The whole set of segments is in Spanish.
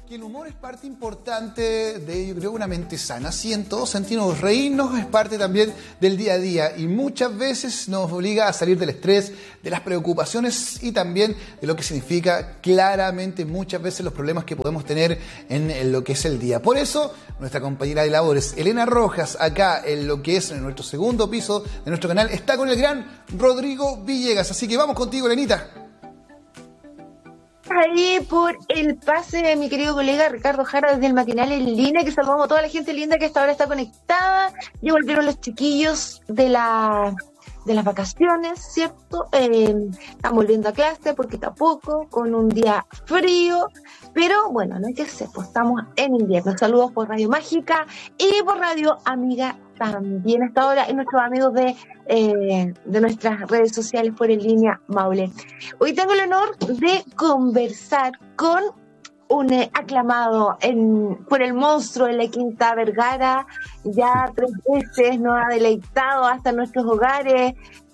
Que el humor es parte importante de, yo creo, una mente sana. Sí, en todos sentidos, reírnos es parte también del día a día y muchas veces nos obliga a salir del estrés, de las preocupaciones y también de lo que significa claramente muchas veces los problemas que podemos tener en lo que es el día. Por eso, nuestra compañera de labores, Elena Rojas, acá en lo que es en nuestro segundo piso de nuestro canal, está con el gran Rodrigo Villegas. Así que vamos contigo, Elenita. Ahí por el pase de mi querido colega Ricardo Jara desde el matinal en línea, que saludamos a toda la gente linda que hasta ahora está conectada. Ya volvieron los chiquillos de las vacaciones, ¿cierto? Están volviendo a clase porque tampoco, con un día frío, pero bueno, no hay que hacer, pues estamos en invierno. Saludos por Radio Mágica y por Radio Amiga también hasta ahora, y nuestros amigos de nuestras redes sociales por en línea Maule. Hoy tengo el honor de conversar con un aclamado por el monstruo en la Quinta Vergara, ya 3 veces nos ha deleitado hasta nuestros hogares,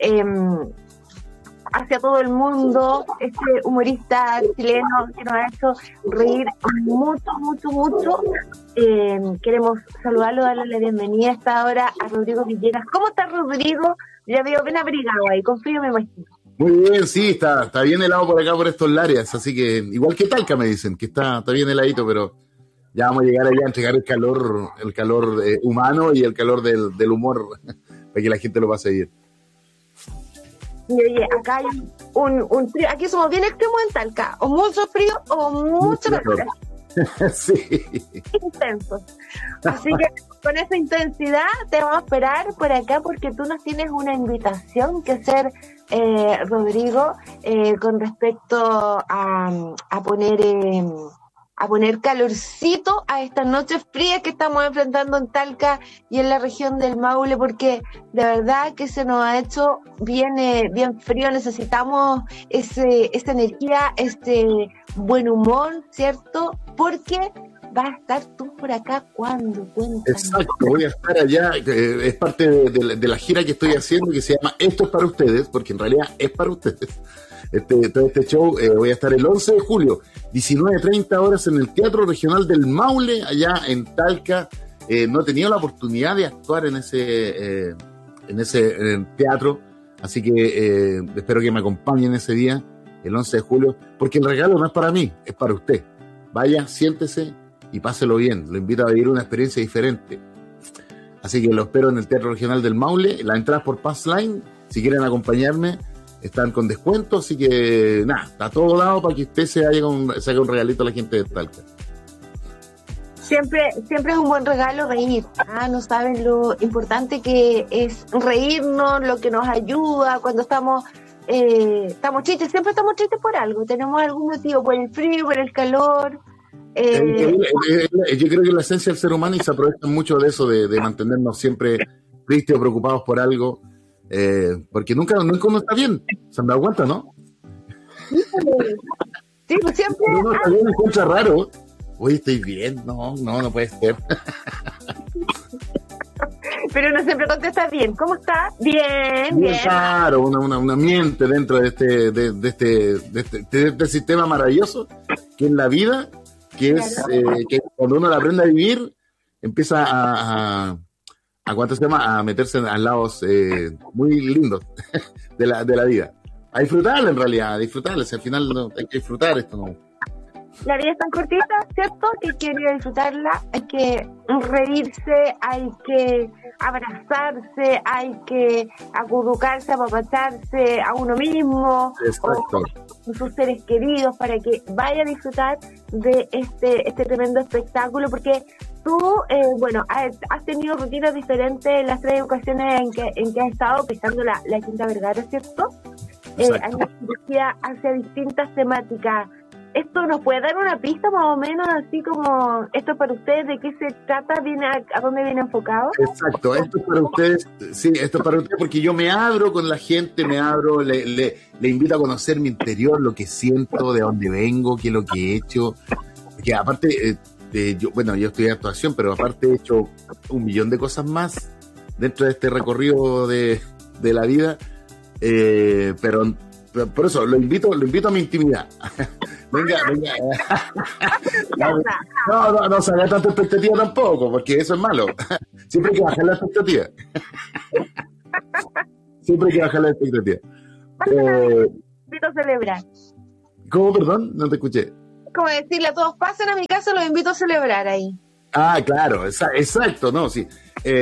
hacia todo el mundo, este humorista chileno que nos ha hecho reír mucho. Queremos saludarlo, darle la bienvenida a esta hora a Rodrigo Villegas. ¿Cómo está, Rodrigo? Ya veo bien abrigado ahí, con frío me imagino. Muy bien, sí, está bien helado por acá, por estos lares, así que igual que Talca me dicen, que está bien heladito, pero ya vamos a llegar allá a entregar el calor humano y el calor del humor para que la gente lo pase bien. Y oye, acá hay un frío, aquí somos bien extremos en Talca, o mucho frío o mucho calor. Sí. Intensos. Así que con esa intensidad te vamos a esperar por acá porque tú nos tienes una invitación que hacer, Rodrigo, con respecto a poner calorcito a estas noches frías que estamos enfrentando en Talca y en la región del Maule, porque de verdad que se nos ha hecho bien frío. Necesitamos esa energía, buen humor, ¿cierto? Porque vas a estar tú por acá cuando cuentas. Exacto, voy a estar allá, es parte de la gira que estoy haciendo, que se llama Esto es para ustedes, porque en realidad es para ustedes. Todo este show, voy a estar el 11 de julio, 19:30 horas en el Teatro Regional del Maule, allá en Talca. No he tenido la oportunidad de actuar en ese teatro, así que espero que me acompañen ese día, el 11 de julio, porque el regalo no es para mí, es para usted. Vaya, siéntese y páselo bien. Lo invito a vivir una experiencia diferente. Así que lo espero en el Teatro Regional del Maule. Las entradas por Passline, si quieren acompañarme, están con descuento. Así que nada, está todo dado para que usted saque un regalito a la gente de Talca. Siempre es un buen regalo reír. No saben lo importante que es reírnos, lo que nos ayuda cuando estamos tristes. Siempre estamos tristes por algo. Tenemos algún motivo, por el frío, por el calor. Yo creo que la esencia del ser humano, y se aprovechan mucho de eso, de mantenernos siempre tristes o preocupados por algo, porque nunca uno está bien. ¿Se han dado cuenta, no? Sí, pues siempre. Uno también me encuentra raro. Oye, estoy bien. No puede ser. Pero uno siempre contesta bien. ¿Cómo está? Bien. Claro, una miente dentro de este sistema maravilloso que es la vida, que es que cuando uno la aprende a vivir, empieza a meterse en lados muy lindos de la vida. A disfrutarla, en realidad, Si al final hay que disfrutar esto, ¿no? La vida es tan cortita, ¿cierto? Que hay que disfrutarla, hay que reírse, hay que abrazarse, hay que acurrucarse, apapacharse a uno mismo. Exacto. O con sus seres queridos para que vaya a disfrutar de este tremendo espectáculo, porque tú, has tenido rutinas diferentes en las 3 ocasiones en que has estado pisando la Quinta Vergara, ¿cierto? Hay una cirugía hacia distintas temáticas. ¿Esto nos puede dar una pista más o menos, así como esto es para ustedes, de qué se trata, a dónde viene enfocado? Exacto, esto es para ustedes, sí, esto es para ustedes porque yo me abro con la gente, le invito a conocer mi interior, lo que siento, de dónde vengo, qué es lo que he hecho, porque aparte, yo estudié actuación, pero aparte he hecho 1.000.000 de cosas más dentro de este recorrido de la vida, pero por eso lo invito a mi intimidad. venga. No se haga tanta expectativa tampoco, porque eso es malo. Siempre hay que bajar la expectativa. Invito a celebrar. ¿Cómo, perdón? No te escuché. Como decirle a todos, pasen a mi casa, los invito a celebrar ahí. Ah, claro, exacto, no, sí.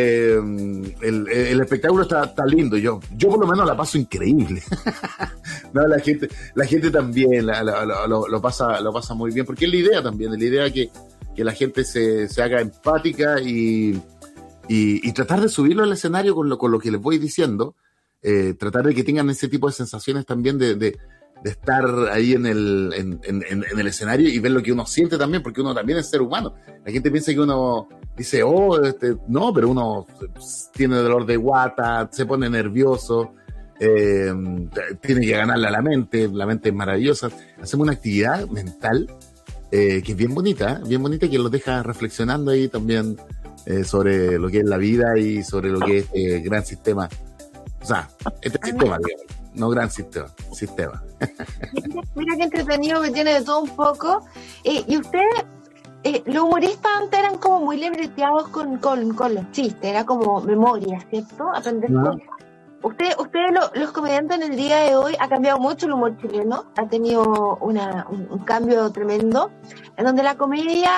El espectáculo está lindo. Yo por lo menos la paso increíble. No, la gente también lo pasa muy bien, porque es la idea también, es la idea que la gente se haga empática y tratar de subirlo al escenario con lo que les voy diciendo, tratar de que tengan ese tipo de sensaciones también de estar ahí en el escenario y ver lo que uno siente también, porque uno también es ser humano. La gente piensa que uno dice, no, pero uno tiene dolor de guata, se pone nervioso, tiene que ganarle a la mente es maravillosa. Hacemos una actividad mental que es bien bonita, que los deja reflexionando ahí también sobre lo que es la vida y sobre lo que es gran sistema. O sea, sistema, digamos. No gran sistema. Mira qué entretenido, que tiene de todo un poco. Y ustedes, los humoristas antes eran como muy libreteados con los chistes, era como memoria, ¿cierto? Aprender cosas. Ustedes los comediantes en el día de hoy, ha cambiado mucho el humor chileno, ha tenido un cambio tremendo, en donde la comedia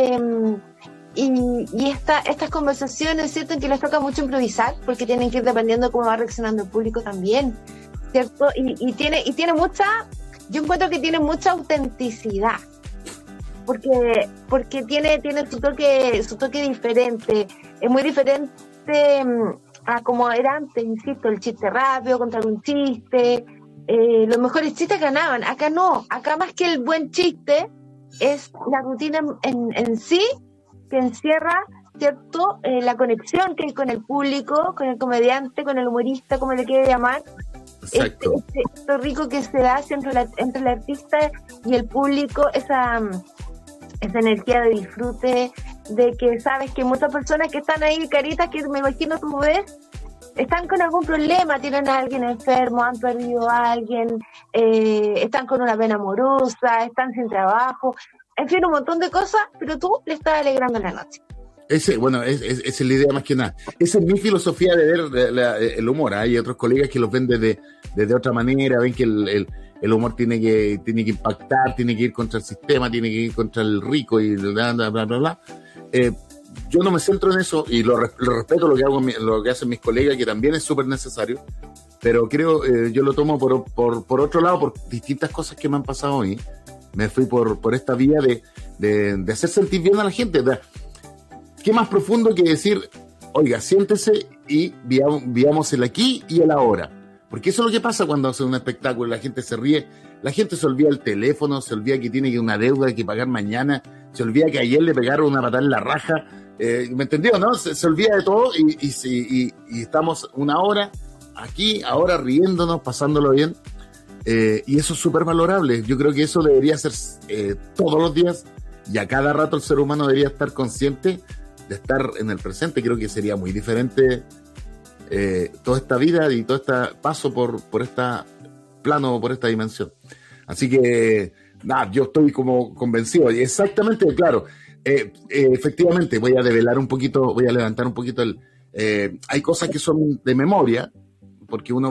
y estas conversaciones, ¿cierto? En que les toca mucho improvisar, porque tienen que ir dependiendo cómo va reaccionando el público también, ¿cierto? Y tiene mucha, yo encuentro que tiene mucha autenticidad, porque tiene su toque diferente, es muy diferente a como era antes, insisto, el chiste rápido contra un chiste, los mejores chistes ganaban, acá no, acá más que el buen chiste es la rutina en sí, que encierra, ¿cierto? La conexión que hay con el público, con el comediante, con el humorista, como le quiere llamar. Exacto. Esto rico que se da entre el artista y el público, esa energía de disfrute, de que sabes que muchas personas que están ahí, caritas, que me imagino tú ves, están con algún problema, tienen a alguien enfermo, han perdido a alguien, están con una pena amorosa, están sin trabajo, en fin, un montón de cosas, pero tú le estás alegrando la noche. Esa es la idea más que nada. Esa es mi filosofía de ver el humor. Hay otros colegas que los ven desde otra manera, ven que el humor tiene que impactar, tiene que ir contra el sistema, tiene que ir contra el rico y bla, bla, bla, bla, bla. Yo no me centro en eso y lo respeto lo que hacen mis colegas, que también es súper necesario, pero creo, yo lo tomo por otro lado, por distintas cosas que me han pasado a mí. Me fui por esta vía de hacer sentir bien a la gente. ¿Qué más profundo que decir, oiga, siéntese y veamos el aquí y el ahora? Porque eso es lo que pasa cuando hacen un espectáculo, la gente se ríe, la gente se olvida el teléfono, se olvida que tiene una deuda que pagar mañana, se olvida que ayer le pegaron una patada en la raja, ¿me entendió, no? Se olvida de todo y estamos una hora aquí, ahora riéndonos, pasándolo bien, y eso es súper valorable. Yo creo que eso debería ser todos los días, y a cada rato el ser humano debería estar consciente de estar en el presente. Creo que sería muy diferente toda esta vida y todo este paso por este plano, por esta dimensión. Así que, yo estoy como convencido. Y exactamente, claro, efectivamente, voy a develar un poquito, voy a levantar un poquito hay cosas que son de memoria, porque uno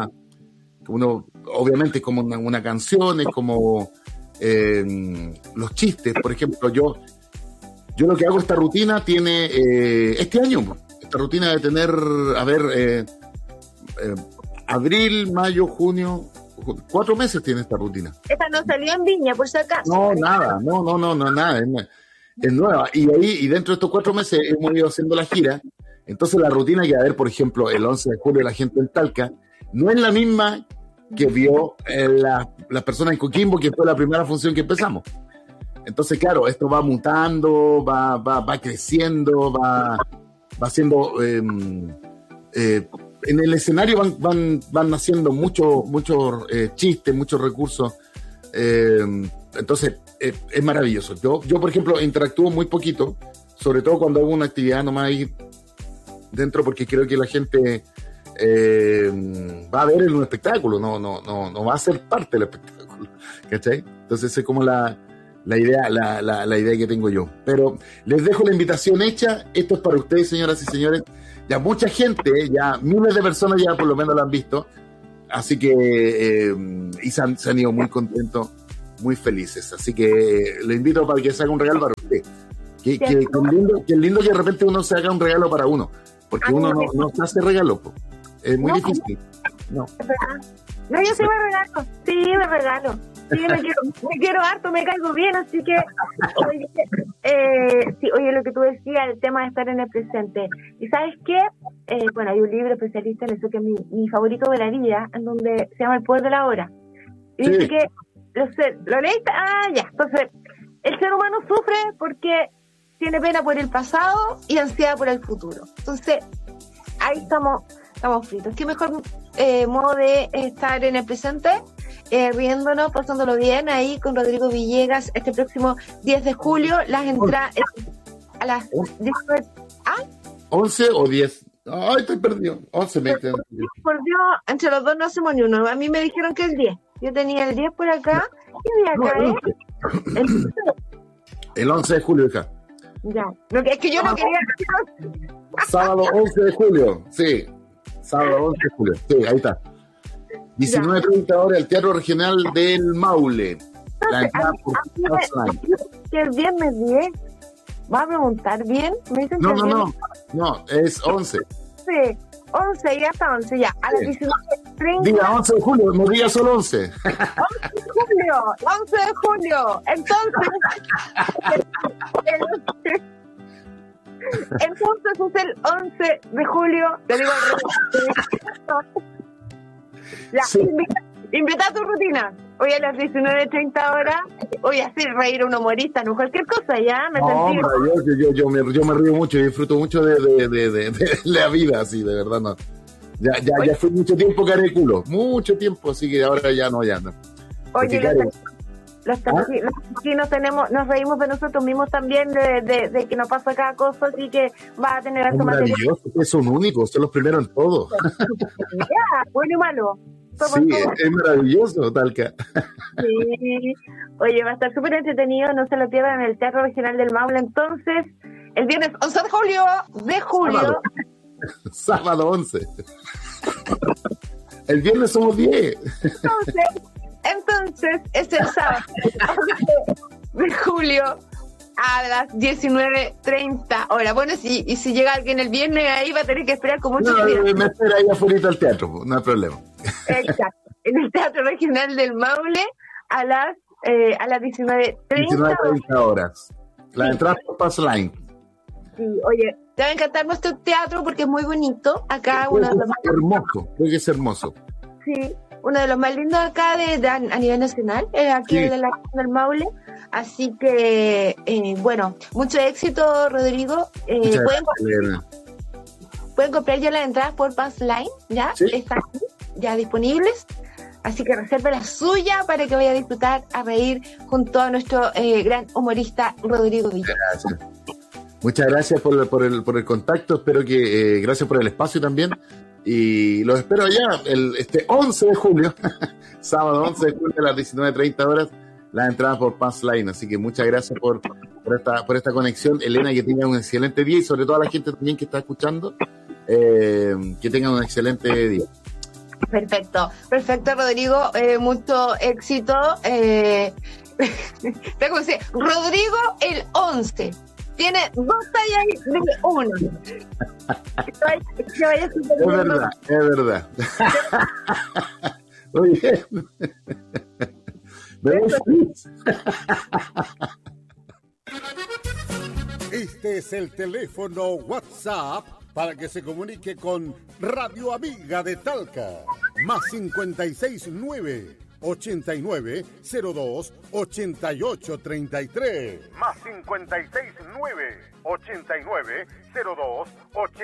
obviamente es como una canción, es como los chistes. Por ejemplo, yo lo que hago, esta rutina tiene este año, esta rutina de tener, abril, mayo, junio, 4 meses tiene esta rutina. Esta no salió en Viña, por si acaso. No, nada, es nueva. Y dentro de estos 4 meses hemos ido haciendo la gira. Entonces la rutina que va a haber, por ejemplo, el 11 de julio la gente en Talca, no es la misma que vio las personas en Coquimbo, que fue la primera función que empezamos. Entonces, claro, esto va mutando, va creciendo, va haciendo... en el escenario van naciendo muchos chistes, muchos recursos. Entonces, es maravilloso. Yo, por ejemplo, interactúo muy poquito, sobre todo cuando hago una actividad nomás ahí dentro, porque creo que la gente va a ver en un espectáculo, no va a ser parte del espectáculo. ¿cachai? Entonces es como la idea, la idea que tengo yo. Pero les dejo la invitación hecha. Esto es para ustedes, señoras y señores. Ya mucha gente, ya miles de personas ya por lo menos lo han visto. Así que y se han ido muy contentos, muy felices. Así que les invito para que se haga un regalo para usted. Que lindo que de repente uno se haga un regalo para uno. Porque uno no se hace regalo, po. Es muy difícil. No, yo sí me regalo. Sí, me regalo. Sí, me quiero harto, me caigo bien, así que oye, lo que tú decías, el tema de estar en el presente. ¿Y sabes qué? Bueno, hay un libro especialista en eso que es mi favorito de la vida, en donde se llama El poder de la hora. Y dice que, ¿lo leíste? Ya. Entonces, el ser humano sufre porque tiene pena por el pasado y ansiedad por el futuro. Entonces, ahí estamos fritos. ¿Qué mejor modo de estar en el presente? Riéndonos, pasándolo bien ahí con Rodrigo Villegas este próximo 10 de julio. Las entradas a las 19. 11 o 10. Ay, estoy perdido. 11 me quedan. Por Dios, entre los dos no hacemos ni uno. A mí me dijeron que es 10. Yo tenía el 10 por acá y de acá el 11 de julio, hija. Ya. Es que yo no quería. Sábado 11 de julio, sí. Sábado 11 de julio, sí, ahí está. 19:30 horas, el Teatro Regional del Maule. La entrada por que el viernes 10. ¿Va a preguntar bien? ¿Me dicen no, es 11. Sí, 11 y hasta 11 ya. A las 19:30. Diga 11 de julio, no diga solo 11. 11 de julio. Entonces es el 11 de julio. Te digo ya, sí. Invita a tu rutina. Hoy a las 19:30 horas voy a hacer reír a un humorista, no cualquier cosa, ya me sentí. Yo me río mucho y disfruto mucho de la vida, así, de verdad, no. Ya fue mucho tiempo que haré culo, mucho tiempo, así que ahora ya no. Oye, los taquinos nos reímos de nosotros mismos también, de que nos pasa cada cosa, así que va a tener eso material. Son únicos, son los primeros en todo. Ya, bueno y malo. Sí, es maravilloso, Talca. Sí. Oye, va a estar súper entretenido, no se lo pierdan en el Teatro Regional del Maule. Entonces, el viernes 11 de julio. Sábado 11. El viernes somos 10. Entonces, es el sábado 11 de julio a las 19:30 horas. Bueno, y si llega alguien el viernes, ahí va a tener que esperar como mucho tiempo. Me espera ahí afuera del teatro, no hay problema. Exacto, en el Teatro Regional del Maule a las 19:30 horas. La entrada por Passline. Sí, oye, te va a encantar nuestro teatro porque es muy bonito. Acá uno de los más hermoso, creo que es hermoso. Sí, uno de los más lindos acá a nivel nacional, aquí sí. del Maule. Así que, bueno, mucho éxito, Rodrigo. Pueden comprar ya las entradas por Passline, ¿ya? ¿Sí? Están ya disponibles. Así que reserve la suya para que vaya a disfrutar, a reír junto a nuestro gran humorista Rodrigo Villegas. Muchas gracias por el contacto. Espero que, gracias por el espacio también. Y los espero allá este 11 de julio, sábado 11 de julio a las 19:30 horas, las entradas por Passline. Así que muchas gracias por esta conexión. Elena, que tengan un excelente día y sobre todo a la gente también que está escuchando, que tengan un excelente día. Perfecto, Rodrigo, mucho éxito. Tengo que decir, Rodrigo el 11. Tiene 2 tallas de 1. Es verdad. Muy bien. Me voy feliz. Este es el teléfono WhatsApp para que se comunique con Radio Amiga de Talca. Más 569 8902 8833. Más 569 8902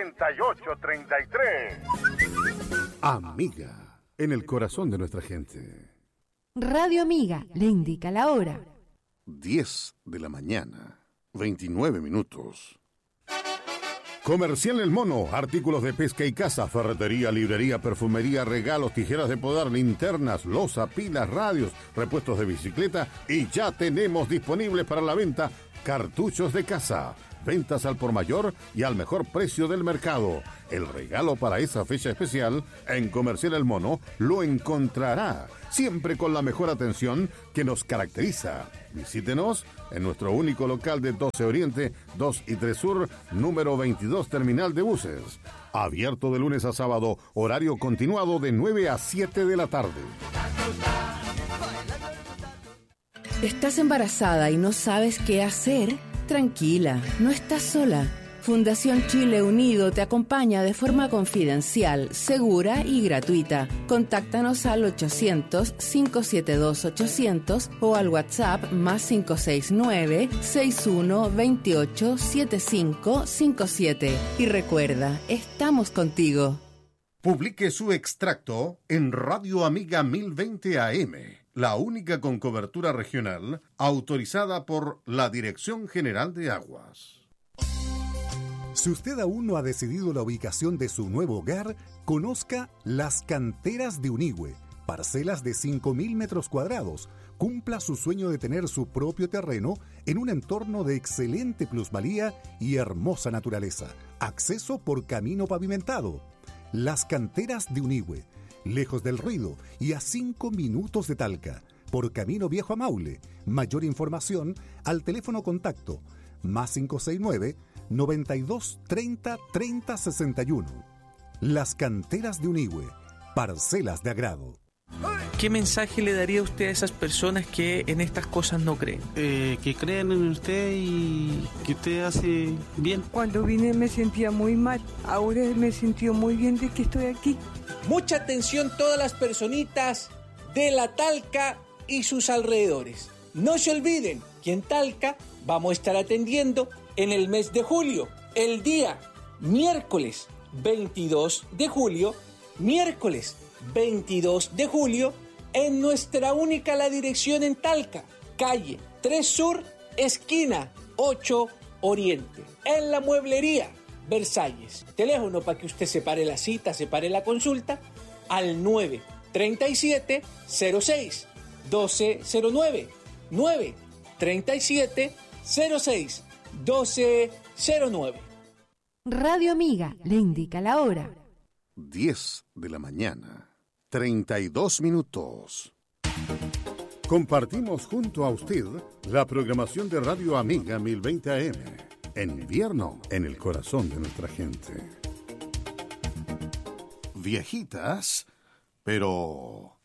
8833. Amiga, en el corazón de nuestra gente. Radio Amiga le indica la hora. 10 de la mañana, 29 minutos. Comercial El Mono, artículos de pesca y caza, ferretería, librería, perfumería, regalos, tijeras de podar, linternas, loza, pilas, radios, repuestos de bicicleta y ya tenemos disponibles para la venta cartuchos de caza. Ventas al por mayor y al mejor precio del mercado. El regalo para esa fecha especial en Comercial El Mono lo encontrará, siempre con la mejor atención que nos caracteriza. Visítenos en nuestro único local de 12 Oriente, 2 y 3 Sur, número 22, Terminal de Buses. Abierto de lunes a sábado, horario continuado de 9 a 7 de la tarde. ¿Estás embarazada y no sabes qué hacer? Tranquila, no estás sola. Fundación Chile Unido te acompaña de forma confidencial, segura y gratuita. Contáctanos al 800-572-800 o al WhatsApp más 569-6128-7557. Y recuerda, estamos contigo. Publique su extracto en Radio Amiga 1020 AM, la única con cobertura regional autorizada por la Dirección General de Aguas. Si usted aún no ha decidido la ubicación de su nuevo hogar, conozca Las Canteras de Unigüe, parcelas de 5.000 metros cuadrados. Cumpla su sueño de tener su propio terreno en un entorno de excelente plusvalía y hermosa naturaleza. Acceso por camino pavimentado. Las Canteras de Unigüe, lejos del ruido y a 5 minutos de Talca, por Camino Viejo a Maule. Mayor información al teléfono contacto más 569-92 30 30 61. Las Canteras de Unigüe, parcelas de agrado. ¿Qué mensaje le daría usted a esas personas que en estas cosas no creen? Que crean en usted y que usted hace bien. Cuando vine me sentía muy mal, ahora me sintió muy bien de que estoy aquí. Mucha atención todas las personitas de la Talca y sus alrededores. No se olviden que en Talca vamos a estar atendiendo en el mes de julio, el día miércoles 22 de julio, en nuestra única la dirección en Talca, calle 3 Sur, esquina 8 Oriente, en la mueblería Versalles. Teléfono para que usted separe la cita, separe la consulta, al 937 06 1209, 937 06 1209. Radio Amiga le indica la hora. 10 de la mañana, 32 minutos. Compartimos junto a usted la programación de Radio Amiga 1020 AM. En invierno, en el corazón de nuestra gente. Viejitas, pero